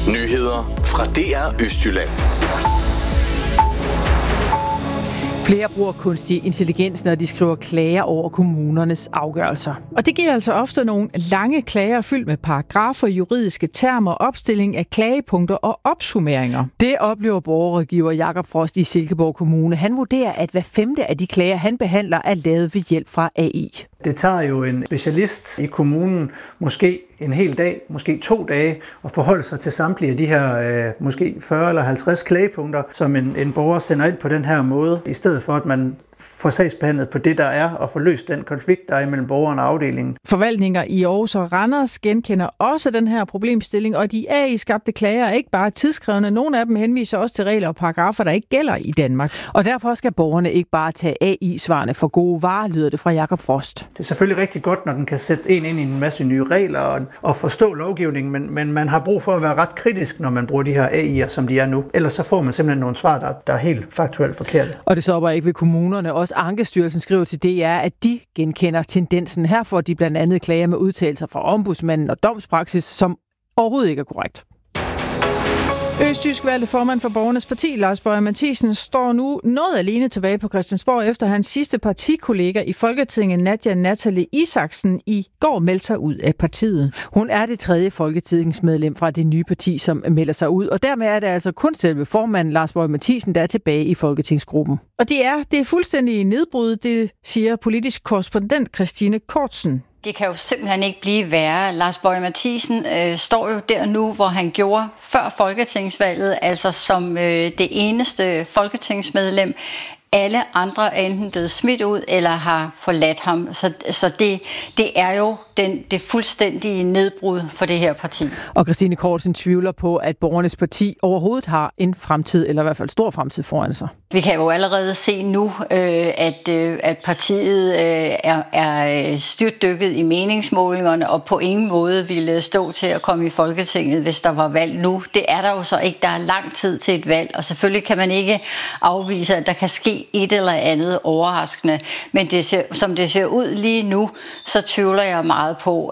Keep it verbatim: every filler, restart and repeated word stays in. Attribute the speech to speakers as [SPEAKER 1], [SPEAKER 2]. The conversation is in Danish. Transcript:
[SPEAKER 1] Nyheder fra D R Østjylland.
[SPEAKER 2] Flere bruger kunstig intelligens, når de skriver klager over kommunernes afgørelser.
[SPEAKER 3] Og det giver altså ofte nogle lange klager fyldt med paragrafer, juridiske termer, opstilling af klagepunkter og opsummeringer.
[SPEAKER 2] Det oplever borgerrådgiver Jakob Frost i Silkeborg Kommune. Han vurderer, at hver femte af de klager, han behandler, er lavet ved hjælp fra A I.
[SPEAKER 4] Det tager jo en specialist i kommunen måske en hel dag, måske to dage, at forholde sig til samtlige af de her øh, måske fyrre eller halvtreds klagepunkter, som en, en borger sender ind på den her måde, i stedet for at man får sagsbehandlet på det, der er, og får løst den konflikt, der er imellem borgeren og afdelingen.
[SPEAKER 3] Forvaltninger i Aarhus og Randers genkender også den her problemstilling, og de A I-skabte klager er ikke bare tidsskrevne. Nogle af dem henviser også til regler og paragrafer, der ikke gælder i Danmark.
[SPEAKER 2] Og derfor skal borgerne ikke bare tage A I-svarene for gode varer, lyder det fra Jakob Frost.
[SPEAKER 4] Det er selvfølgelig rigtig godt, når den kan sætte en ind i en masse nye regler og, og forstå lovgivningen, men, men man har brug for at være ret kritisk, når man bruger de her A I'er, som de er nu. Ellers så får man simpelthen nogle svar, der, der er helt faktuelt forkerte.
[SPEAKER 2] Og det stopper ikke ved kommunerne. Også Ankestyrelsen skriver til D R, at de genkender tendensen. Her får de blandt andet klager med udtalelser fra ombudsmanden og domspraksis, som overhovedet ikke er korrekt.
[SPEAKER 3] Østjysk valgte formand for Borgernes Parti, Lars Boje Mathiesen, står nu noget alene tilbage på Christiansborg, efter hans sidste partikollega i Folketinget, Nadja Natalie Isaksen, i går meldte sig ud af partiet.
[SPEAKER 2] Hun er det tredje folketingsmedlem fra det nye parti, som melder sig ud, og dermed er det altså kun selve formanden, Lars Boje Mathiesen, der er tilbage i folketingsgruppen.
[SPEAKER 3] Og det er, det er fuldstændig nedbrud, det siger politisk korrespondent Christine Kortsen.
[SPEAKER 5] Det kan jo simpelthen ikke blive værre. Lars Boje Mathiesen øh, står jo der nu, hvor han gjorde før folketingsvalget, altså som øh, det eneste folketingsmedlem. Alle andre er enten blevet smidt ud eller har forladt ham. Så, så det, det er jo den, det fuldstændige nedbrud for det her parti.
[SPEAKER 2] Og Christine Kortsen tvivler på, at Borgernes Parti overhovedet har en fremtid, eller i hvert fald stor fremtid foran sig.
[SPEAKER 5] Vi kan jo allerede se nu, øh, at, øh, at partiet øh, er, er styrtdykket i meningsmålingerne, og på ingen måde ville stå til at komme i Folketinget, hvis der var valg nu. Det er der jo så ikke. Der er lang tid til et valg, og selvfølgelig kan man ikke afvise, at der kan ske et eller andet overraskende. Men det ser, som det ser ud lige nu, så tvivler jeg meget på,